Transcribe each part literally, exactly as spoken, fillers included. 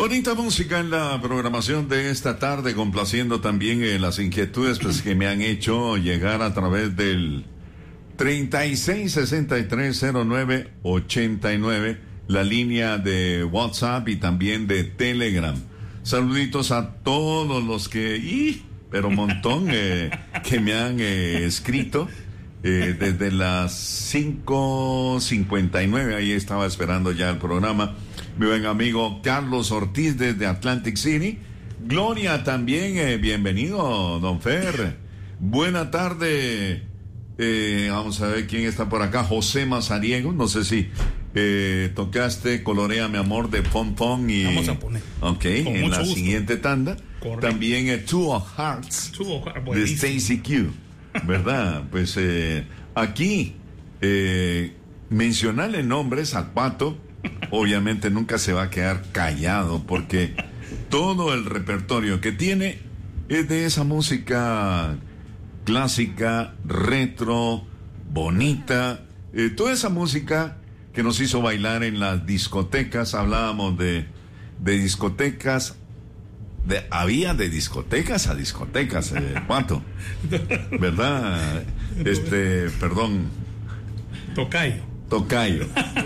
Bonita música en la programación de esta tarde, complaciendo también eh, las inquietudes pues, que me han hecho llegar a través del treinta y seis sesenta y tres cero nueve ochenta y nueve, la línea de WhatsApp y también de Telegram. Saluditos a todos los que, ¡y! pero un montón, eh, que me han eh, escrito eh, desde las cinco cincuenta y nueve, ahí estaba esperando ya el programa. Mi buen amigo Carlos Ortiz desde Atlantic City. Gloria también, eh, bienvenido, don Fer. Buena tarde. Eh, vamos a ver quién está por acá. José Mazariego, no sé si eh, tocaste Colorea mi amor de Fon Fon y... Vamos a poner. Ok, Con en la gusto. Siguiente tanda. Correcto. También eh, Two of Hearts Two of Hearts, de buenísimo. Stacy Q, ¿verdad? Pues eh, aquí eh, mencionarle nombres al Pato, obviamente nunca se va a quedar callado porque todo el repertorio que tiene es de esa música clásica, retro, bonita, eh, toda esa música que nos hizo bailar en las discotecas. Hablábamos de, de discotecas, de, había de discotecas a discotecas, eh, Pato, ¿verdad? Este, perdón, Tocayo. Tocayo.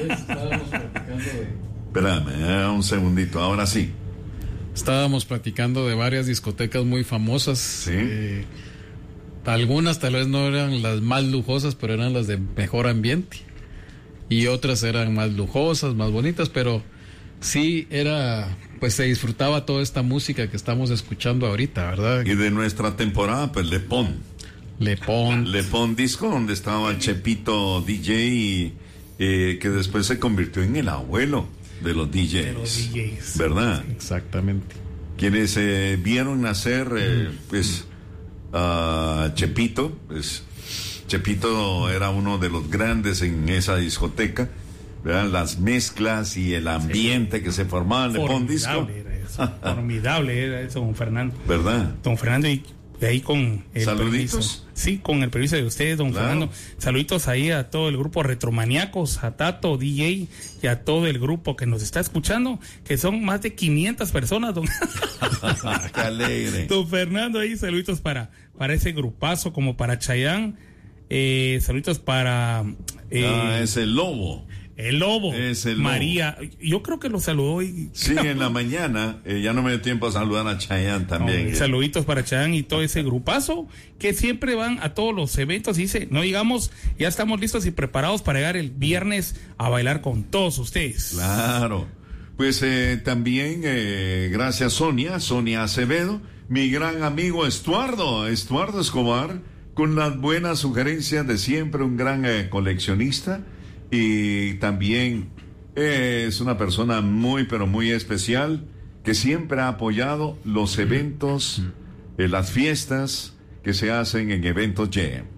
Espérame, eh, un segundito, ahora sí. Estábamos platicando de varias discotecas muy famosas. Sí. Eh, algunas tal vez no eran las más lujosas, pero eran las de mejor ambiente. Y otras eran más lujosas, más bonitas, pero sí era, pues se disfrutaba toda esta música que estamos escuchando ahorita, ¿verdad? Y de nuestra temporada, pues Le Pon. Le Pon. Le Pon Disco, donde estaba el Chepito D J, y, eh, que después se convirtió en el abuelo de los D Js. De los D Js. ¿Verdad? Exactamente. Quienes eh, vieron nacer, eh, pues, a Chepito, pues, Chepito era uno de los grandes en esa discoteca, ¿verdad? Las mezclas y el ambiente sí. que se formaba en Le Pon Disco. Era eso, formidable era eso, don Fernando. ¿Verdad? Don Fernando, y de ahí con el ¿Saluditos? permiso. Sí, con el permiso de ustedes, don Claro. Fernando. Saluditos ahí a todo el grupo Retromaniacos, a Tato, D J, y a todo el grupo que nos está escuchando, que son más de quinientas personas, don, ¡Qué alegre! don Fernando. Ahí saluditos para, para ese grupazo, como para Chayán. Eh, saluditos para eh, Ah, es el Lobo. el Lobo, Es el Lobo. María. Yo creo que lo saludó y Sí, en la mañana, eh, ya no me dio tiempo a saludar a Chayanne también. No, saluditos para Chayán y todo ese grupazo que siempre van a todos los eventos y dice, no digamos, ya estamos listos y preparados para llegar el viernes a bailar con todos ustedes. Claro. Pues eh, también, eh, gracias Sonia, Sonia Acevedo, mi gran amigo Estuardo, Estuardo Escobar, con las buenas sugerencias de siempre, un gran eh, coleccionista, y también eh, es una persona muy, pero muy especial, que siempre ha apoyado los eventos, eh, las fiestas que se hacen en Eventos Y.